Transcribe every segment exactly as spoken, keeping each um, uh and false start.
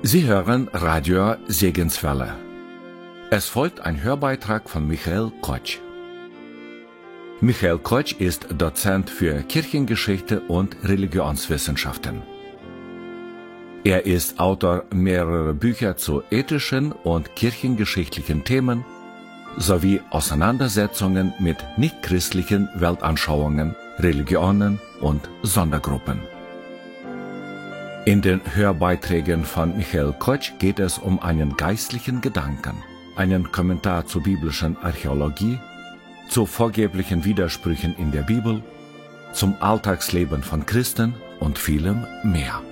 Sie hören Radio Segenswelle. Es folgt ein Hörbeitrag von Michael Koch. Michael Koch ist Dozent für Kirchengeschichte und Religionswissenschaften. Er ist Autor mehrerer Bücher zu ethischen und kirchengeschichtlichen Themen sowie Auseinandersetzungen mit nichtchristlichen Weltanschauungen, Religionen und Sondergruppen. In den Hörbeiträgen von Michael Koch geht es um einen geistlichen Gedanken, einen Kommentar zur biblischen Archäologie, zu vorgeblichen Widersprüchen in der Bibel, zum Alltagsleben von Christen und vielem mehr.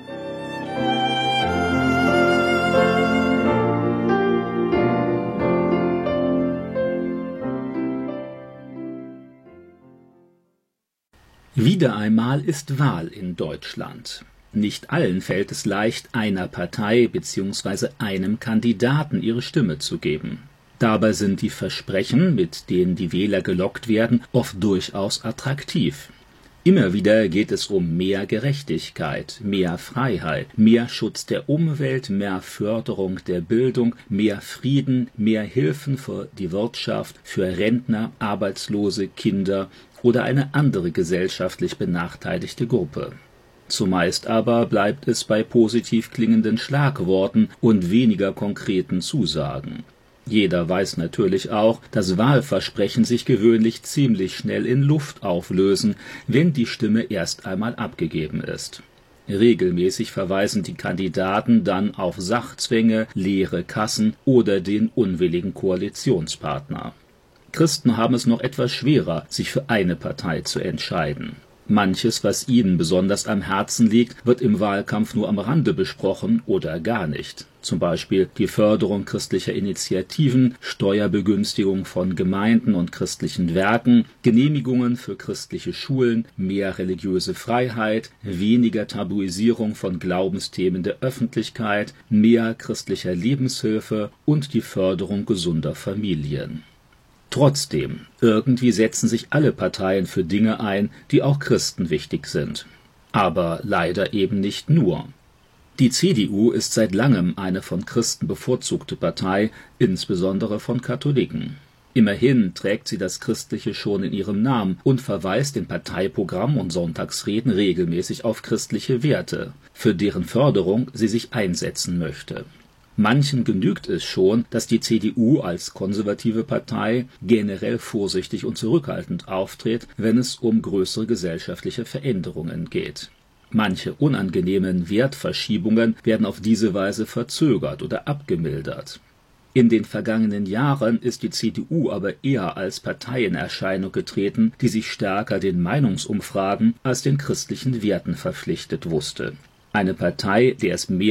Wieder einmal ist Wahl in Deutschland. Nicht allen fällt es leicht, einer Partei bzw. einem Kandidaten ihre Stimme zu geben. Dabei sind die Versprechen, mit denen die Wähler gelockt werden, oft durchaus attraktiv. Immer wieder geht es um mehr Gerechtigkeit, mehr Freiheit, mehr Schutz der Umwelt, mehr Förderung der Bildung, mehr Frieden, mehr Hilfen für die Wirtschaft, für Rentner, Arbeitslose, Kinder oder eine andere gesellschaftlich benachteiligte Gruppe. Zumeist aber bleibt es bei positiv klingenden Schlagworten und weniger konkreten Zusagen. Jeder weiß natürlich auch, dass Wahlversprechen sich gewöhnlich ziemlich schnell in Luft auflösen, wenn die Stimme erst einmal abgegeben ist. Regelmäßig verweisen die Kandidaten dann auf Sachzwänge, leere Kassen oder den unwilligen Koalitionspartner. Christen haben es noch etwas schwerer, sich für eine Partei zu entscheiden. Manches, was ihnen besonders am Herzen liegt, wird im Wahlkampf nur am Rande besprochen oder gar nicht. Zum Beispiel die Förderung christlicher Initiativen, Steuerbegünstigung von Gemeinden und christlichen Werken, Genehmigungen für christliche Schulen, mehr religiöse Freiheit, weniger Tabuisierung von Glaubensthemen der Öffentlichkeit, mehr christlicher Lebenshilfe und die Förderung gesunder Familien. Trotzdem, irgendwie setzen sich alle Parteien für Dinge ein, die auch Christen wichtig sind. Aber leider eben nicht nur. Die C D U ist seit langem eine von Christen bevorzugte Partei, insbesondere von Katholiken. Immerhin trägt sie das Christliche schon in ihrem Namen und verweist in Parteiprogramm und Sonntagsreden regelmäßig auf christliche Werte, für deren Förderung sie sich einsetzen möchte. Manchen genügt es schon, dass die C D U als konservative Partei generell vorsichtig und zurückhaltend auftritt, wenn es um größere gesellschaftliche Veränderungen geht. Manche unangenehmen Wertverschiebungen werden auf diese Weise verzögert oder abgemildert. In den vergangenen Jahren ist die C D U aber eher als Partei in Erscheinung getreten, die sich stärker den Meinungsumfragen als den christlichen Werten verpflichtet wusste. Eine Partei, der es mehr